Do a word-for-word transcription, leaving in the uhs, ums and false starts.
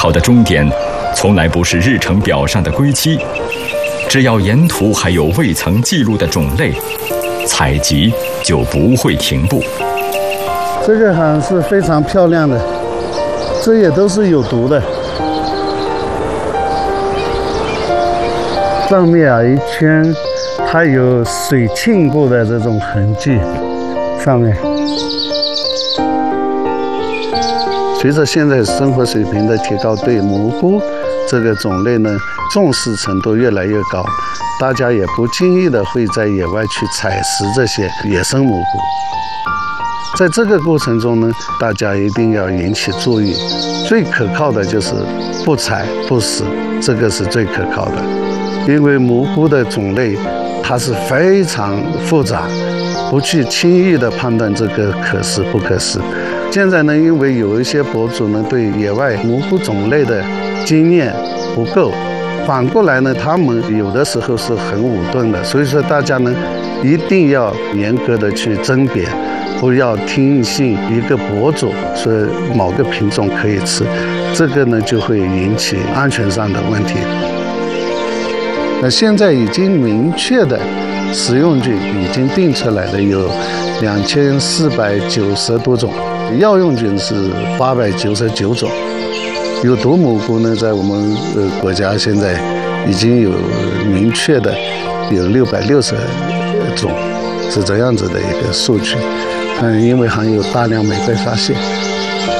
考的终点从来不是日程表上的归期，只要沿途还有未曾记录的种类，采集就不会停步。 这个好像是非常漂亮的，这也都是有毒的。上面啊一圈，它有水浸过的这种痕迹，上面。随着现在生活水平的提高，对蘑菇这个种类呢重视程度越来越高，大家也不经意的会在野外去采食这些野生蘑菇。在这个过程中呢，大家一定要引起注意，最可靠的就是不采不食，这个是最可靠的。因为蘑菇的种类它是非常复杂，不去轻易的判断这个可食不可食。现在呢，因为有一些博主呢对野外蘑菇种类的经验不够，反过来呢，他们有的时候是很武断的，所以说大家呢一定要严格的去甄别，不要听信一个博主说某个品种可以吃，这个呢就会引起安全上的问题。那现在已经明确的食用菌已经定出来的有两千四百九十多种，药用菌是八百九十九种。有毒蘑菇呢，在我们呃国家现在已经有明确的有六百六十种，是这样子的一个数据。嗯，因为含有大量镁被发现。